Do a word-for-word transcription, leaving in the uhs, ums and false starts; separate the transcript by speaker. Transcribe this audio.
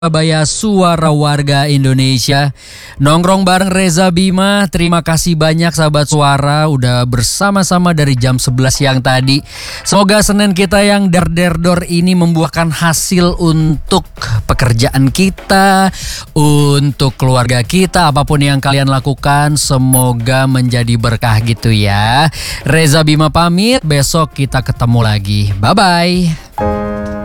Speaker 1: Surabaya, Suara Warga Indonesia. Nongkrong bareng Reza Bima. Terima kasih banyak sahabat Suara udah bersama-sama dari jam sebelas siang tadi. Semoga Senin kita yang der-der-dor ini membuahkan hasil untuk pekerjaan kita, untuk keluarga kita, apapun yang kalian lakukan semoga menjadi berkah gitu ya. Reza Bima pamit, besok kita ketemu lagi. Bye-bye.